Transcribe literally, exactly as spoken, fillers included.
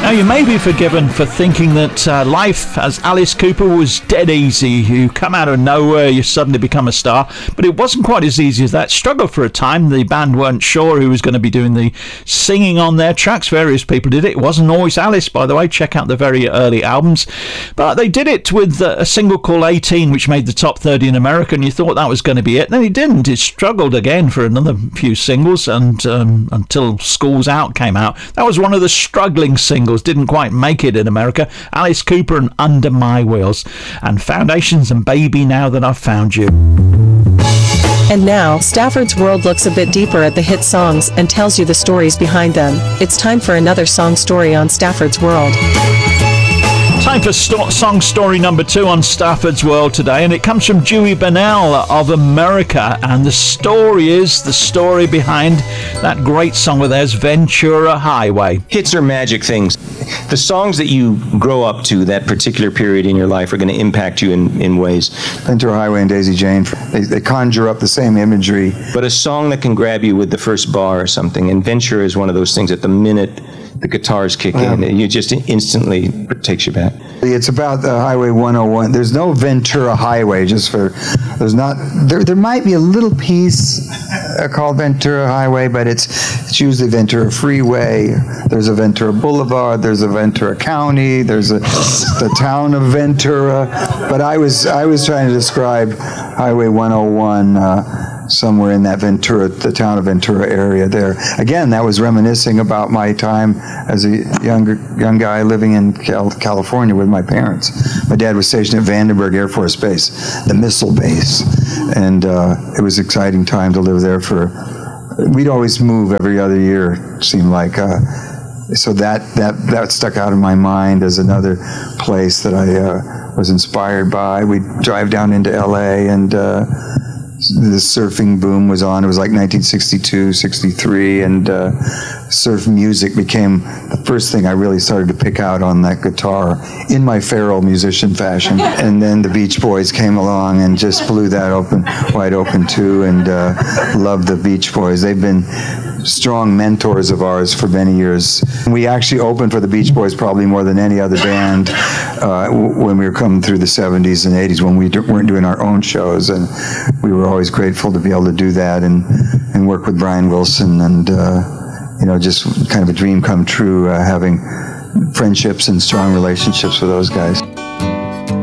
Now, you may be forgiven for thinking that uh, life as Alice Cooper was dead easy. You come out of nowhere, you suddenly become a star. But it wasn't quite as easy as that. Struggled for a time. The band weren't sure who was going to be doing the singing on their tracks. Various people did it. It wasn't always Alice, by the way. Check out the very early albums. But they did it with a single called eighteen, which made the top thirty in America, and you thought that was going to be it. Then it didn't. It struggled again for another few singles, and um, until School's Out came out. That was one of the struggling singles. Didn't quite make it in America. Alice Cooper and Under My Wheels, and Foundations and Baby Now That I've Found You. And now, Stafford's World looks a bit deeper at the hit songs and tells you the stories behind them. It's time for another song story on Stafford's World. Time for st- song story number two on Stafford's World today, and it comes from Dewey Burnell of America, and the story is the story behind that great song of theirs, Ventura Highway. Hits are magic things. The songs that you grow up to, that particular period in your life, are going to impact you in, in ways. Ventura Highway and Daisy Jane, they, they conjure up the same imagery. But a song that can grab you with the first bar or something, and Ventura is one of those things. At the minute the guitars kick yeah. in, you just instantly it takes you back. It's about the Highway one oh one. There's no Ventura Highway, just for, there's not, there There might be a little piece uh, called Ventura Highway, but it's it's usually Ventura Freeway. There's a Ventura Boulevard, there's a Ventura County, there's a the town of Ventura. But I was I was trying to describe Highway one oh one uh, somewhere in that Ventura, the town of Ventura area there. Again, that was reminiscing about my time as a younger young guy living in Cal- California with my parents. My dad was stationed at Vandenberg Air Force Base, the missile base, and uh, it was an exciting time to live there. For we'd always move every other year, it seemed like. Uh, so that that that stuck out in my mind as another place that I uh, was inspired by. We'd drive down into L A and. Uh, The surfing boom was on. It was like nineteen sixty-two, sixty-three, and uh, surf music became the first thing I really started to pick out on that guitar in my feral musician fashion. And then the Beach Boys came along and just blew that open, wide open too, and uh, loved the Beach Boys. They've been strong mentors of ours for many years. We actually opened for the Beach Boys probably more than any other band uh, when we were coming through the seventies and eighties, when we d- weren't doing our own shows, and we were always grateful to be able to do that and, and work with Brian Wilson, and uh, you know, just kind of a dream come true, uh, having friendships and strong relationships with those guys.